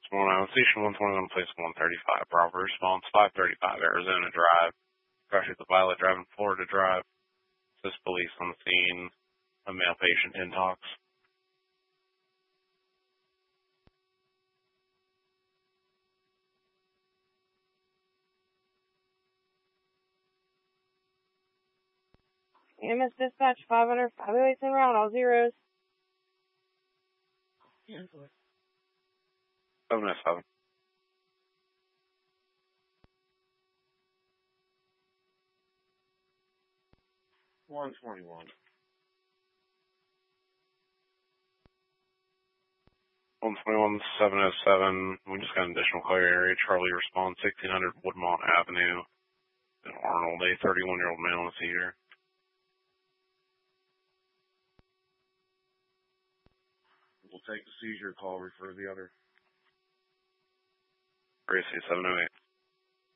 109, Station 121, place 135. Bravo response 535, Arizona Drive. Crash at the Violet Drive and Florida Drive. Assist police on the scene. A male patient intox. EMS dispatch 500, 508 en route, all zeros. 707. 121. 121, 707. We just got an additional clear area. Charlie responds 1600 Woodmont Avenue. In Arnold, a 31-year-old male in a seizure. We'll take the seizure call, refer the other. Gracie 708.